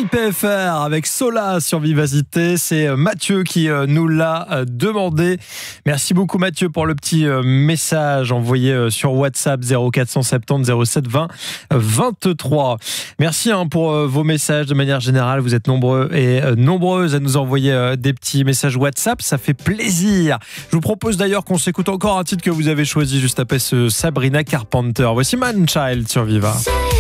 IPFR avec Sola sur Vivacité. C'est Mathieu qui nous l'a demandé. Merci beaucoup Mathieu pour le petit message envoyé sur WhatsApp 0470 07 20 23. Merci pour vos messages de manière générale. Vous êtes nombreux et nombreuses à nous envoyer des petits messages WhatsApp. Ça fait plaisir. Je vous propose d'ailleurs qu'on s'écoute encore un titre que vous avez choisi juste après ce Sabrina Carpenter. Voici Man Child sur Viva.